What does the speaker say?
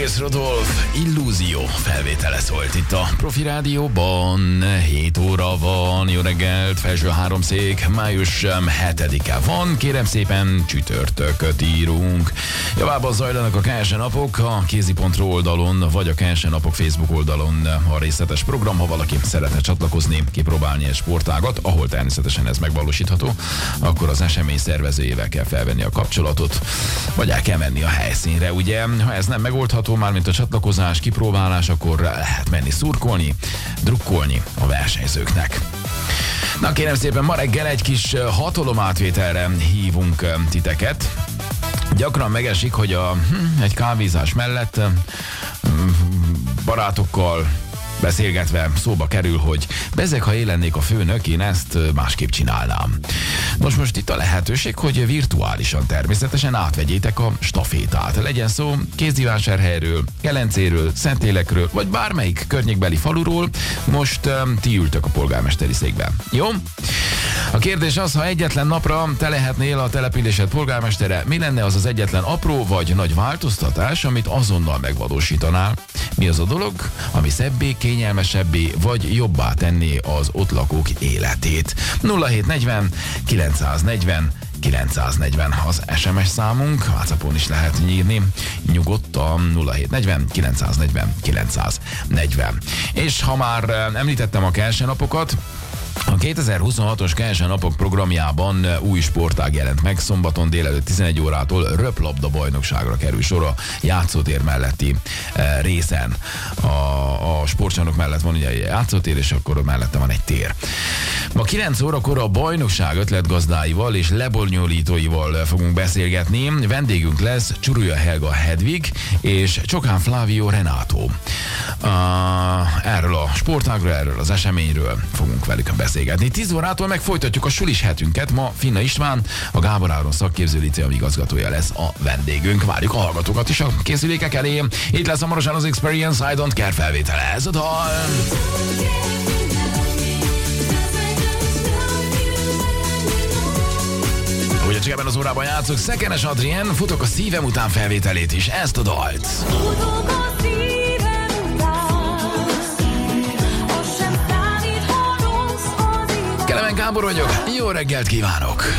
Egész Rodolf illúzió felvétele szólt itt a Profi Rádióban. 7 óra van, jó reggelt, felső háromszék, május 7-e van, kérem szépen csütörtököt írunk. Javában zajlanak a KSN napok, a kézi.ro oldalon, vagy a KSN napok Facebook oldalon a részletes program, ha valaki szeretne csatlakozni, kipróbálni egy sportágat, ahol természetesen ez megvalósítható, akkor az esemény szervezőjével kell felvenni a kapcsolatot, vagy el kell menni a helyszínre, ugye? Ha ez nem megoldható, mármint a csatlakozás, kipróbálás, akkor lehet menni szurkolni, drukkolni a versenyzőknek. Na kérem szépen, ma reggel egy kis hatalomátvételre hívunk titeket. Gyakran megesik, hogy egy kávézás mellett barátokkal beszélgetve szóba kerül, hogy bezzeg, ha én lennék a főnök, én ezt másképp csinálnám. Most itt a lehetőség, hogy virtuálisan természetesen átvegyétek a stafétát. Legyen szó Kézdivásárhelyről, Kelencéről, Szentélekről, vagy bármelyik környékbeli faluról, most ti ültök a polgármesteri székben. Jó? A kérdés az, ha egyetlen napra te lehetnél a településed polgármestere, mi lenne az az egyetlen apró vagy nagy változtatás, amit azonnal megvalósítanál? Mi az a dolog, ami szebbé, kényelmesebbé vagy jobbá tenné az ott lakók életét? 0740 940 940 az SMS számunk, WhatsAppon is lehet írni, nyugodtan 0740 940 940. És ha már említettem a KSN napokat, a 2026-os KSN napok programjában új sportág jelent meg. Szombaton délelőtt 11 órától röplabda bajnokságra kerül sor a játszótér melletti részen. A sportcsarnok mellett van ugye egy játszótér, és akkor mellette van egy tér. Ma 9 órakor a bajnokság ötletgazdáival és lebonyolítóival fogunk beszélgetni. Vendégünk lesz Csurulya Helga Hedvig és Csokán Flávio Renato. Erről a sportágról, erről az eseményről fogunk velük beszélgetni. 10 órától meg folytatjuk a sulis hetünket. Ma Finna István, a Gábor Áron szakképző liceum igazgatója lesz a vendégünk. Várjuk a hallgatókat is a készülékek elé. Itt lesz hamarosan az Experience I Don't Care felvétele. Ez a dal. Ugye csak ebben az órában játszok, Szekenes Adrien, futok a szívem után felvételét is, ezt a dalt. Kelemen Gábor vagyok, jó reggelt kívánok!